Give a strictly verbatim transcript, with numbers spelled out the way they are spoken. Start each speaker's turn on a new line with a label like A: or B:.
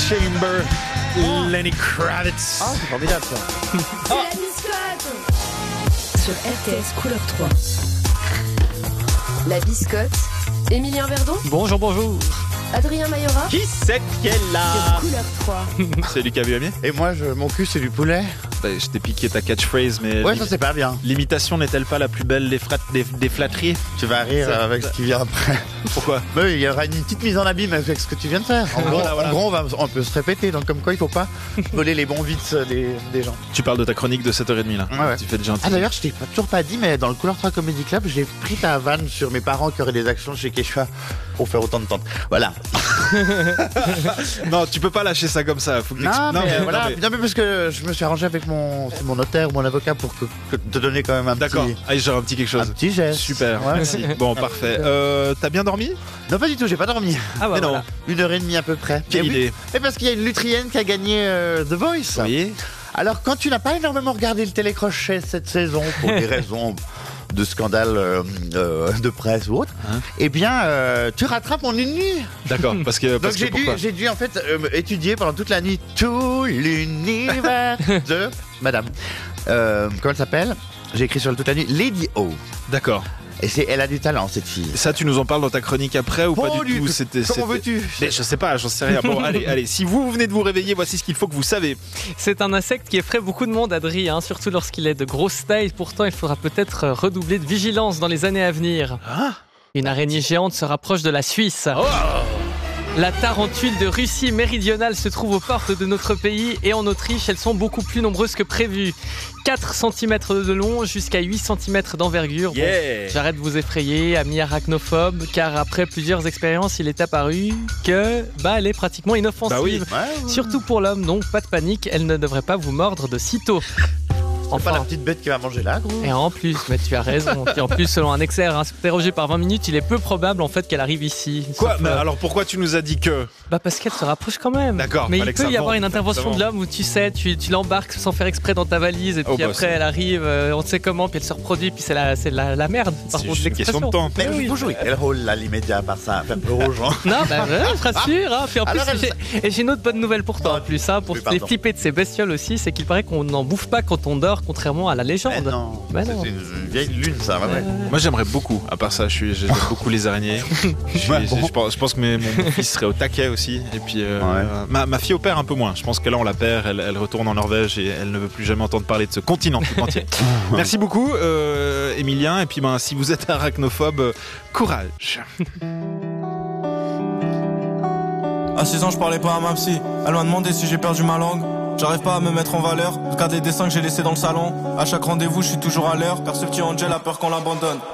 A: Chamber, Lenny Kravitz.
B: Ah, c'est formidable ça.
C: C'est la biscotte sur R T S Couleur trois. La biscotte, Émilien Verdon,
D: Bonjour, bonjour.
C: Adrien Mayora,
A: Qui c'est qui est
C: sur
A: là?
C: Couleur trois.
A: C'est Lucas Buamier.
B: Et moi, je, mon cul, c'est du poulet.
A: Bah, je t'ai piqué ta catchphrase, mais
B: Ouais,
A: l'im-
B: ça c'est pas bien.
A: l'imitation n'est-elle pas la plus belle des, frat- des, des flatteries?
B: Tu vas rire
A: Ça-
B: avec ce qui vient après.
A: Pourquoi?
B: Oui, il y aura une petite mise en abîme avec ce que tu viens de faire. En gros,
A: Voilà, voilà.
B: en gros, on, va, on peut se répéter. Donc, comme quoi, il faut pas voler les bons vices des, des gens.
A: Tu parles de ta chronique de sept heures trente là.
B: Ouais, ouais.
A: Tu fais de gentil.
B: Ah, d'ailleurs, je t'ai pas- toujours pas dit, mais dans le Couleur trois Comedy Club, j'ai pris ta vanne sur mes parents qui auraient des actions chez Quechua pour faire autant de tentes. Voilà.
A: Non, tu peux pas lâcher ça comme ça. Faut que
B: Non,
A: t'expliques-
B: mais,
A: non,
B: voilà.
A: mais-
B: Non, mais parce que je me suis arrangé avec mon, c'est mon notaire ou mon avocat pour que, que te donner quand même un
A: D'accord.
B: petit,
A: Allez, genre un petit quelque
B: un
A: chose.
B: petit geste.
A: Super,
B: Ouais.
A: merci. Bon, parfait. Euh, T'as bien dormi?
B: Non, pas du tout, j'ai pas dormi.
D: Ah bah
A: Mais non.
D: voilà.
B: Une heure et demie à peu près.
A: Quelle
B: Et oui.
A: idée?
B: Et parce qu'il y a une lutrienne qui a gagné euh, The Voice.
A: Oui.
B: Alors, quand tu n'as pas énormément regardé le télécrochet cette saison pour des raisons de scandale euh, euh, de presse ou autre,
A: Hein
B: eh bien, euh, tu rattrapes en une nuit.
A: D'accord, parce que,
B: Donc
A: parce que
B: j'ai dû,
A: pourquoi?
B: j'ai dû en fait euh, étudier pendant toute la nuit tout l'univers de Madame. Euh, comment elle s'appelle? J'ai écrit sur le toute la nuit Lady O.
A: D'accord.
B: Et c'est, elle a du talent cette fille.
A: Ça, tu nous en parles dans ta chronique après ou pas
B: Oh,
A: du tout?
B: du-
A: C'était.
B: Comment
A: c'était-
B: veux-tu?
A: Mais je sais pas, j'en sais rien. Bon, allez, allez. Si vous venez de vous réveiller, voici ce qu'il faut que vous savez.
D: C'est un insecte qui effraie beaucoup de monde, Adri, hein, surtout lorsqu'il est de grosse taille. Pourtant, il faudra peut-être euh, redoubler de vigilance dans les années à venir.
A: Ah.
D: Une araignée géante se rapproche de la Suisse.
A: Oh.
D: La tarentule de Russie méridionale se trouve aux portes de notre pays et en Autriche, elles sont beaucoup plus nombreuses que prévu. quatre centimètres de long jusqu'à huit centimètres d'envergure. Bon,
A: Yeah.
D: j'arrête de vous effrayer, amis arachnophobes, car après plusieurs expériences, il est apparu que bah, elle est pratiquement inoffensive.
A: Bah oui.
B: Ouais, ouais.
D: Surtout pour l'homme, donc pas de panique, elle ne devrait pas vous mordre de sitôt.
B: C'est pas la
D: Enfin,
B: petite bête qui va manger là, gros.
D: et en plus, mais tu as raison. Et en plus, selon un expert interrogé par vingt minutes, il est peu probable en fait qu'elle arrive ici.
A: Quoi?
D: Sauf,
A: Mais
D: euh,
A: alors pourquoi tu nous as dit que?
D: Bah parce qu'elle se rapproche quand même.
A: D'accord,
D: Mais il
A: fallait que
D: peut
A: ça
D: y avoir
A: monte,
D: une intervention de
A: exactement.
D: l'homme où tu sais, tu, tu l'embarques sans faire exprès dans ta valise et puis
A: Oh, bah,
D: après
A: c'est-
D: elle arrive, euh, on ne sait comment, puis elle se reproduit, puis c'est la, c'est la, la merde.
A: C'est
D: Pardon,
A: juste une question de temps.
B: Mais
D: Mais oui.
B: vous jouez quel rôle là, l'immédiat, par ça? Faire peur aux gens.
D: Non, bah ouais, je rassure. Hein. Puis en plus,
B: Alors, elle-
D: j'ai, et j'ai une autre bonne nouvelle pour toi
B: Oh,
D: en plus, hein, pour
B: oui,
D: te
B: pardon.
D: flipper de ces bestioles aussi, c'est qu'il paraît qu'on n'en bouffe pas quand on dort, contrairement à la légende.
B: Mais non.
D: Bah
B: C'est
D: non.
B: une vieille lune, ça, ouais, ouais.
A: Moi j'aimerais beaucoup, à part ça, je suis, j'aime beaucoup les araignées. Je, suis-
B: Ouais,
A: je-
B: bon.
A: je pense, je pense que mes- mon, mon fils serait au taquet aussi. Et puis euh,
B: Ouais.
A: ma, ma fille opère un peu moins. Je pense que là on la perd, elle, elle retourne en Norvège et elle ne veut plus jamais entendre parler de ce continent tout entier. Merci beaucoup, euh, Emilien. Et puis ben, si vous êtes arachnophobe, euh, courage.
E: À six ans, je parlais pas à ma psy. Elle m'a demandé si j'ai perdu ma langue. J'arrive pas à me mettre en valeur. Regarde des dessins que j'ai laissés dans le salon. À chaque rendez-vous, je suis toujours à l'heure. Car ce petit Angel a peur qu'on l'abandonne.